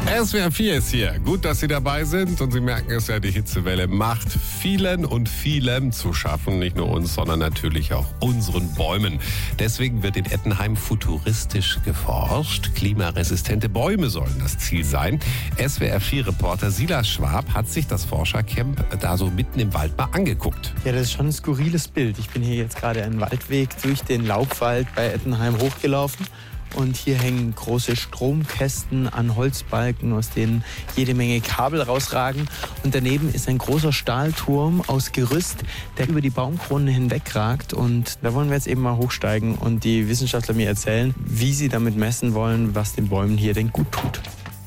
SWR 4 ist hier. Gut, dass Sie dabei sind. Und Sie merken es ja, die Hitzewelle macht vielen und vielem zu schaffen. Nicht nur uns, sondern natürlich auch unseren Bäumen. Deswegen wird in Ettenheim futuristisch geforscht. Klimaresistente Bäume sollen das Ziel sein. SWR 4-Reporter Silas Schwab hat sich das Forschercamp da so mitten im Wald mal angeguckt. Ja, das ist schon ein skurriles Bild. Ich bin hier jetzt gerade einen Waldweg durch den Laubwald bei Ettenheim hochgelaufen. Und hier hängen große Stromkästen an Holzbalken, aus denen jede Menge Kabel rausragen. Und daneben ist ein großer Stahlturm aus Gerüst, der über die Baumkronen hinwegragt. Und da wollen wir jetzt eben mal hochsteigen und die Wissenschaftler mir erzählen, wie sie damit messen wollen, was den Bäumen hier denn gut tut.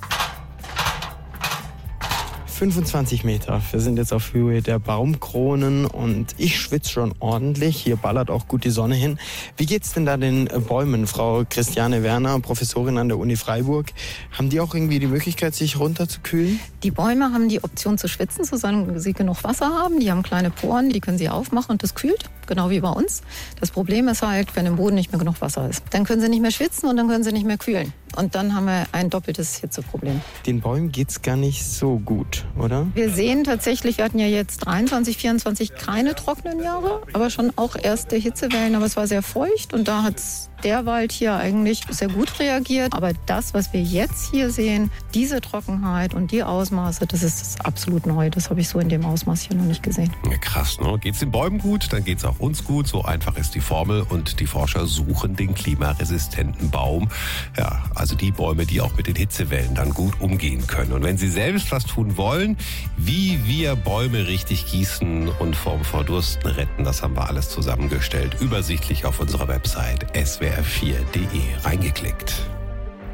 25 Meter. Wir sind jetzt auf Höhe der Baumkronen und ich schwitze schon ordentlich. Hier ballert auch gut die Sonne hin. Wie geht's denn da den Bäumen, Frau Christiane Werner, Professorin an der Uni Freiburg? Haben die auch irgendwie die Möglichkeit, sich runterzukühlen? Die Bäume haben die Option zu schwitzen, solange sie genug Wasser haben. Die haben kleine Poren, die können sie aufmachen und das kühlt, genau wie bei uns. Das Problem ist halt, wenn im Boden nicht mehr genug Wasser ist. Dann können sie nicht mehr schwitzen und dann können sie nicht mehr kühlen. Und dann haben wir ein doppeltes Hitzeproblem. Den Bäumen geht's gar nicht so gut, oder? Wir sehen tatsächlich, wir hatten ja jetzt 23, 24 keine trockenen Jahre, aber schon auch erste Hitzewellen. Aber es war sehr feucht und da hat der Wald hier eigentlich sehr gut reagiert. Aber das, was wir jetzt hier sehen, diese Trockenheit und die Ausmaße, das ist absolut neu. Das habe ich so in dem Ausmaß hier noch nicht gesehen. Ja, krass, ne? Geht's den Bäumen gut, dann geht's auch uns gut. So einfach ist die Formel und die Forscher suchen den klimaresistenten Baum. Ja, also die Bäume, die auch mit den Hitzewellen dann gut umgehen können. Und wenn Sie selbst was tun wollen, wie wir Bäume richtig gießen und vom Verdursten retten, das haben wir alles zusammengestellt. Übersichtlich auf unserer Website swr4.de reingeklickt.